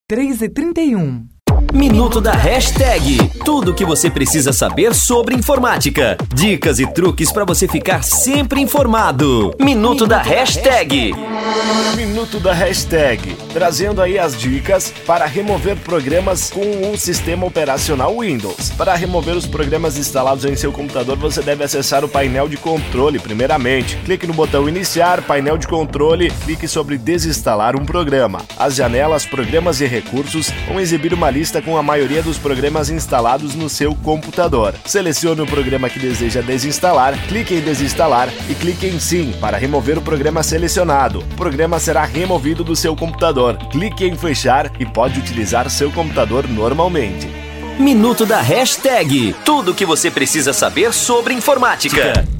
3h31. Minuto da Hashtag. Tudo o que você precisa saber sobre informática. Dicas e truques para você ficar sempre informado. Minuto da Hashtag. Minuto da Hashtag. Trazendo aí as dicas para remover programas com um sistema operacional Windows. Para remover os programas instalados em seu computador, você deve acessar o painel de controle primeiramente. Clique no botão Iniciar, painel de controle, clique sobre Desinstalar um programa. As janelas Programas e Recursos vão exibir uma lista com a maioria dos programas instalados no seu computador. Selecione o programa que deseja desinstalar, clique em Desinstalar e clique em Sim para remover o programa selecionado. O programa será removido do seu computador. Clique em Fechar e pode utilizar seu computador normalmente. Minuto da Hashtag. Tudo o que você precisa saber sobre informática.